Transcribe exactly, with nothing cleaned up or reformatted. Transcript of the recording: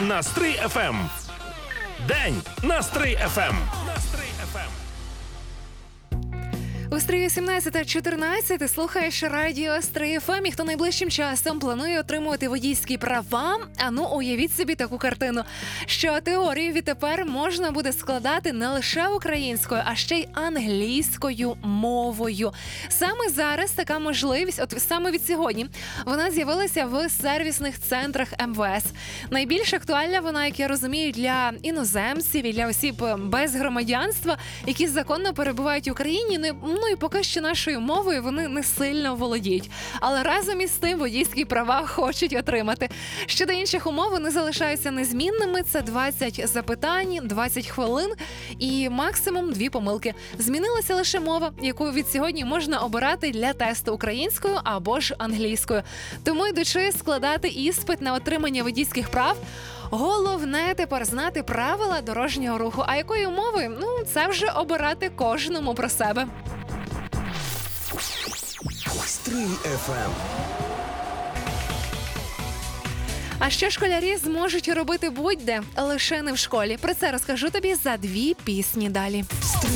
на Стрий еф ем. День на Стрий еф ем. У Стрії сімнадцята чотирнадцять ти слухаєш радіо Стрий еф ем, і хто найближчим часом планує отримувати водійські права, а ну уявіть собі таку картину, що теорію відтепер можна буде складати не лише українською, а ще й англійською мовою. Саме зараз така можливість, от саме від сьогодні, вона з'явилася в сервісних центрах ем ве ес. Найбільш актуальна вона, як я розумію, для іноземців і для осіб без громадянства, які законно перебувають в Україні. Ну і поки що нашою мовою вони не сильно володіють. Але разом із тим водійські права хочуть отримати. Щодо інших умов, вони залишаються незмінними. Це двадцять запитань, двадцять хвилин і максимум дві помилки. Змінилася лише мова, яку від сьогодні можна обирати для тесту українською або ж англійською. Тому, йдучи складати іспит на отримання водійських прав, головне тепер знати правила дорожнього руху. А якою мовою? Ну, це вже обирати кожному про себе. Стрий еф ем. А що школярі зможуть робити будь-де, лише не в школі. Про це розкажу тобі за дві пісні далі.